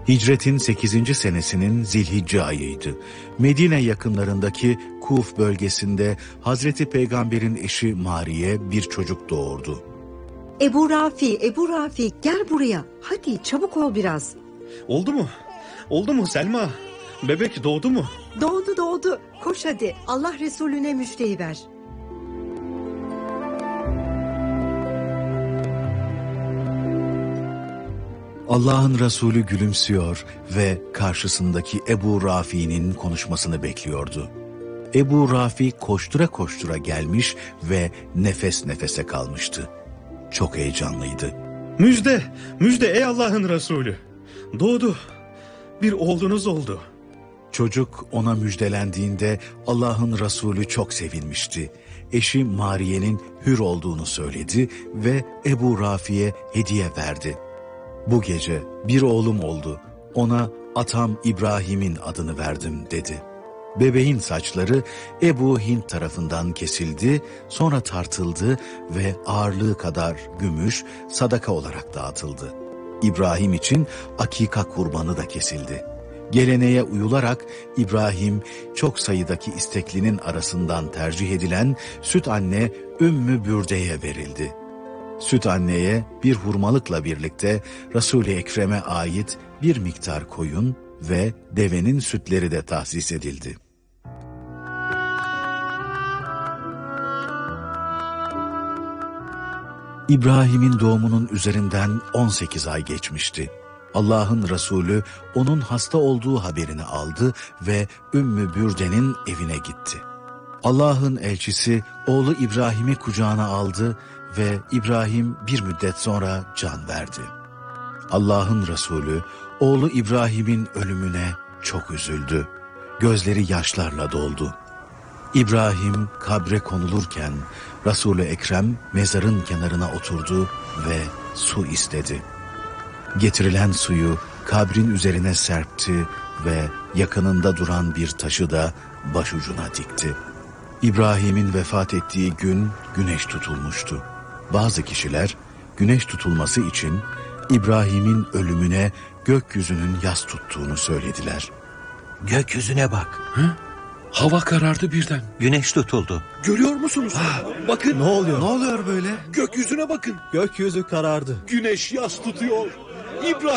Hicretin 8. senesinin Zilhicce ayıydı. Medine yakınlarındaki Kuf bölgesinde Hazreti Peygamber'in eşi Mariye bir çocuk doğurdu. Ebu Rafi gel buraya. Hadi çabuk ol biraz. Oldu mu? Oldu mu Selma? Bebek doğdu mu? Doğdu. Koş hadi. Allah Resulüne müjdeyi ver. Allah'ın Resulü gülümsüyor ve karşısındaki Ebu Rafi'nin konuşmasını bekliyordu. Ebu Rafi koştura koştura gelmiş ve nefes nefese kalmıştı. Çok heyecanlıydı. Müjde ey Allah'ın Resulü. Doğdu. Bir oğlunuz oldu. Çocuk ona müjdelendiğinde Allah'ın Resulü çok sevinmişti. Eşi Mariye'nin hür olduğunu söyledi ve Ebu Rafi'ye hediye verdi. Bu gece bir oğlum oldu. Ona atam İbrahim'in adını verdim dedi. Bebeğin saçları Ebu Hint tarafından kesildi, sonra tartıldı ve ağırlığı kadar gümüş sadaka olarak dağıtıldı. İbrahim için akika kurbanı da kesildi. Geleneğe uyularak İbrahim çok sayıdaki isteklinin arasından tercih edilen süt anne Ümmü Bürde'ye verildi. Süt anneye bir hurmalıkla birlikte Resul-i Ekrem'e ait bir miktar koyun ve devenin sütleri de tahsis edildi. İbrahim'in doğumunun üzerinden 18 ay geçmişti. Allah'ın Resulü onun hasta olduğu haberini aldı ve Ümmü Bürde'nin evine gitti. Allah'ın elçisi oğlu İbrahim'i kucağına aldı ve İbrahim bir müddet sonra can verdi. Allah'ın Resulü oğlu İbrahim'in ölümüne çok üzüldü. Gözleri yaşlarla doldu. İbrahim kabre konulurken Resul-i Ekrem mezarın kenarına oturdu ve su istedi. Getirilen suyu kabrin üzerine serpti ve yakınında duran bir taşı da başucuna dikti. İbrahim'in vefat ettiği gün güneş tutulmuştu. Bazı kişiler güneş tutulması için İbrahim'in ölümüne gökyüzünün yas tuttuğunu söylediler. Gökyüzüne bak. Hı? Hava karardı birden. Güneş tutuldu. Görüyor musunuz? Bakın. Ne oluyor böyle? Gökyüzüne bakın. Gökyüzü karardı. Güneş yas tutuyor. İbrahim